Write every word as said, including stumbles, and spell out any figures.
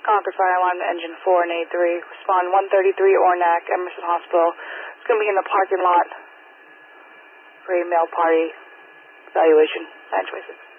Concord Fire Alarm, engine four and A three. Respond one thirty-three Ornac, Emerson Hospital. It's going to be in the parking lot for a mail party evaluation. nine twenty-six.